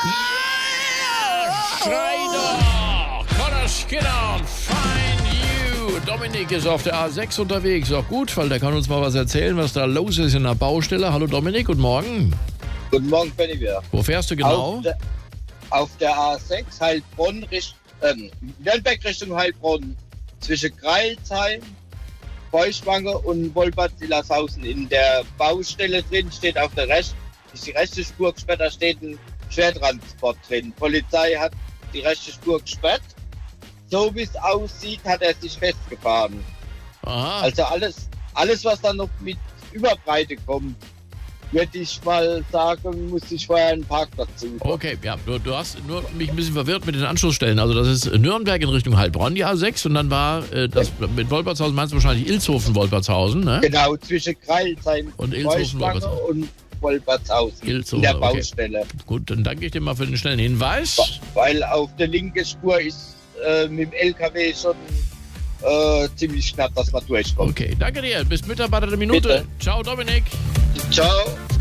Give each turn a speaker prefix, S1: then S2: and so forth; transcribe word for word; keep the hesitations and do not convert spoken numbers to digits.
S1: Schrei doch! Connor Skinner und Find You. Dominik ist auf der A sechs unterwegs. Auch gut, weil der kann uns mal was erzählen, was da los ist in der Baustelle. Hallo Dominik, guten Morgen.
S2: Guten Morgen, Benny wieder.
S1: Wo fährst du genau?
S2: Auf der, auf der A sechs, Heilbronn, Richt, ähm, Nürnberg Richtung Heilbronn. Zwischen Greilsheim, Feuchtwange und Wolbert-Illershausen. In der Baustelle drin steht auf der rechten, ist die rechte Spur gesperrt, da steht ein Schwertransport drin. Polizei hat die rechte Spur gesperrt. So wie es aussieht, hat er sich festgefahren.
S1: Aha.
S2: Also alles, alles, was dann noch mit Überbreite kommt, würde ich mal sagen, muss ich vorher einen Parkplatz suchen.
S1: Okay, ja, du, du hast nur mich ein bisschen verwirrt mit den Anschlussstellen. Also das ist Nürnberg in Richtung Heilbronn, die A sechs, und dann war äh, das mit Wolpertshausen, meinst du wahrscheinlich Ilshofen-Wolpertshausen, ne?
S2: Genau, zwischen Kreilsheim
S1: Und Ilshofen-Wolpertshausen.
S2: und Wolpertshausen.
S1: Ilshofen,
S2: in der
S1: okay.
S2: Baustelle.
S1: Gut, dann danke ich dir mal für den schnellen Hinweis.
S2: Weil auf der linken Spur ist äh, mit dem L K W schon äh, ziemlich knapp, dass man durchkommt.
S1: Okay, danke dir. Bist Mitarbeiter der Minute.
S2: Bitte.
S1: Ciao, Dominik.
S2: Ciao.